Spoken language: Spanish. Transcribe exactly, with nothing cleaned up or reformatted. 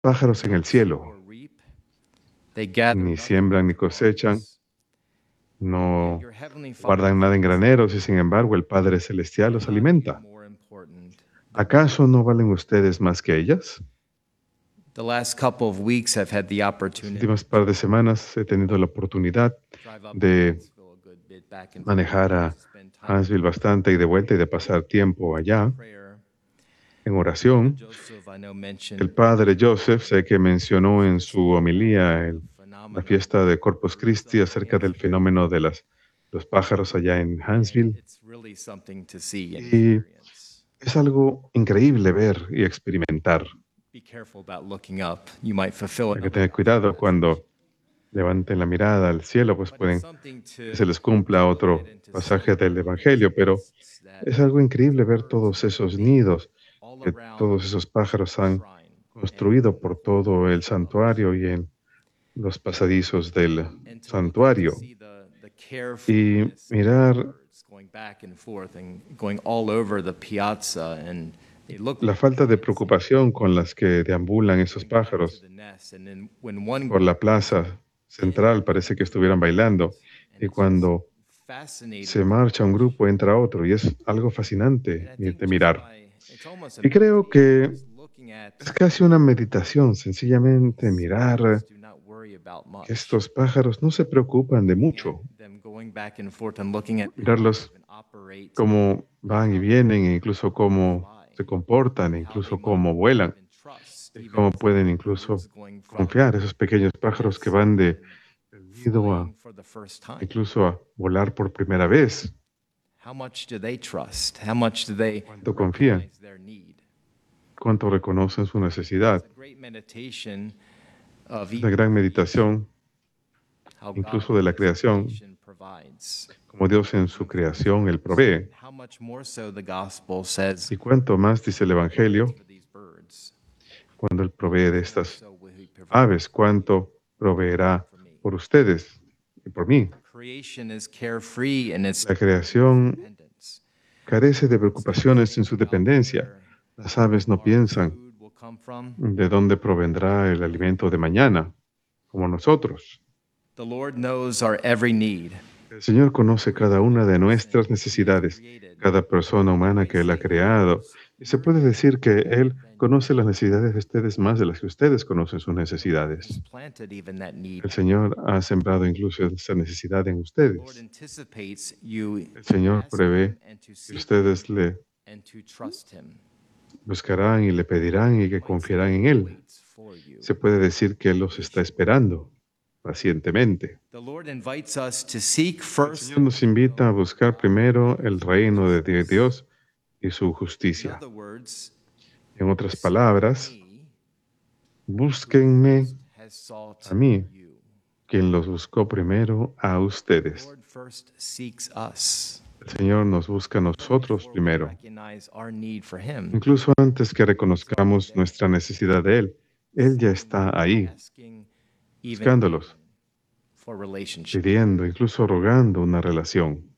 pájaros en el cielo. Ni siembran ni cosechan, no guardan nada en graneros y sin embargo el Padre Celestial los alimenta. ¿Acaso no valen ustedes más que ellas? Las últimas par de semanas he tenido la oportunidad de manejar a Huntsville bastante y de vuelta y de pasar tiempo allá en oración. El padre Joseph, sé que mencionó en su homilía en la fiesta de Corpus Christi acerca del fenómeno de las, los pájaros allá en Huntsville. Y es algo increíble ver y experimentar. Hay que tener cuidado cuando levanten la mirada al cielo, pues pueden que se les cumpla otro pasaje del Evangelio, pero es algo increíble ver todos esos nidos que todos esos pájaros han construido por todo el santuario y en los pasadizos del santuario. Y mirar la falta de preocupación con las que deambulan esos pájaros por la plaza central, parece que estuvieran bailando. Y cuando se marcha un grupo, entra otro, y es algo fascinante de mirar. Y creo que es casi una meditación, sencillamente mirar que estos pájaros no se preocupan de mucho. Mirarlos cómo van y vienen, e incluso cómo se comportan, e incluso cómo vuelan, y cómo pueden incluso confiar esos pequeños pájaros que van de del nido a incluso a volar por primera vez. ¿Cuánto confían? ¿Cuánto reconocen su necesidad? Una gran meditación, incluso de la creación, como Dios en su creación, Él provee. Y cuánto más dice el Evangelio, cuando Él provee de estas aves, cuánto proveerá por ustedes y por mí. La creación carece de preocupaciones en su dependencia. Las aves no piensan de dónde provendrá el alimento de mañana, como nosotros. El Señor conoce cada una de nuestras necesidades, cada persona humana que Él ha creado. Y se puede decir que Él conoce las necesidades de ustedes más de las que ustedes conocen sus necesidades. El Señor ha sembrado incluso esa necesidad en ustedes. El Señor prevé que ustedes le buscarán y le pedirán y que confiarán en Él. Se puede decir que Él los está esperando pacientemente. El Señor nos invita a buscar primero el reino de Dios y su justicia. En otras palabras, búsquenme a mí, quien los buscó primero a ustedes. El Señor nos busca a nosotros primero, incluso antes que reconozcamos nuestra necesidad de Él. Él ya está ahí, buscándolos, pidiendo, incluso rogando una relación.